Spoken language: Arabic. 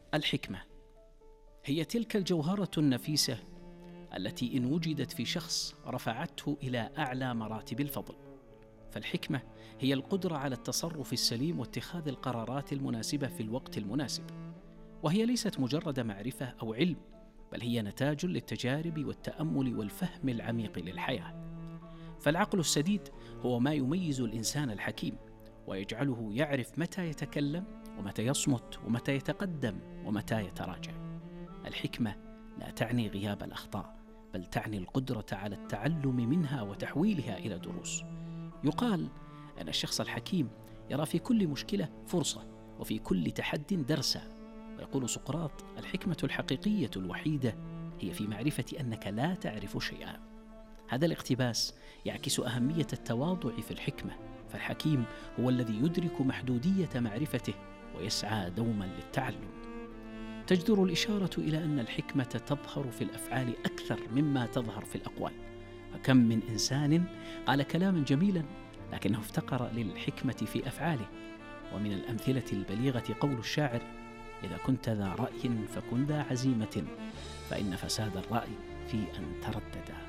الحكمة هي تلك الجوهرة النفيسة التي إن وجدت في شخص رفعته إلى أعلى مراتب الفضل. فالحكمة هي القدرة على التصرف السليم واتخاذ القرارات المناسبة في الوقت المناسب، وهي ليست مجرد معرفة أو علم، بل هي نتاج للتجارب والتأمل والفهم العميق للحياة. فالعقل السديد هو ما يميز الإنسان الحكيم ويجعله يعرف متى يتكلم ومتى يصمت ومتى يتقدم ومتى يتراجع. الحكمة لا تعني غياب الأخطاء، بل تعني القدرة على التعلم منها وتحويلها إلى دروس. يقال أن الشخص الحكيم يرى في كل مشكلة فرصة وفي كل تحد درسا. ويقول سقراط: الحكمة الحقيقية الوحيدة هي في معرفة أنك لا تعرف شيئا. هذا الاقتباس يعكس أهمية التواضع في الحكمة، فالحكيم هو الذي يدرك محدودية معرفته ويسعى دوما للتعلم. تجدر الإشارة إلى أن الحكمة تظهر في الأفعال أكثر مما تظهر في الأقوال، فكم من إنسان قال كلاما جميلا لكنه افتقر للحكمة في أفعاله. ومن الأمثلة البليغة قول الشاعر: إذا كنت ذا رأي فكن ذا عزيمة، فإن فساد الرأي في أن ترددا.